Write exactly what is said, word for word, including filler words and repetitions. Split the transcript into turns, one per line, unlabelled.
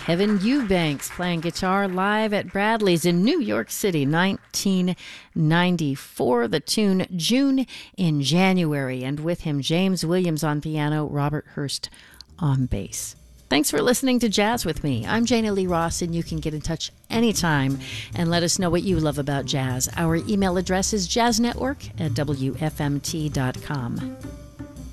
Kevin Eubanks playing guitar live at Bradley's in New York City, nineteen ninety-four. The tune June in January. And with him, James Williams on piano, Robert Hurst on bass. Thanks for listening to Jazz with me. I'm Jana Lee Ross, and you can get in touch anytime and let us know what you love about jazz. Our email address is jazznetwork at w f m t dot com.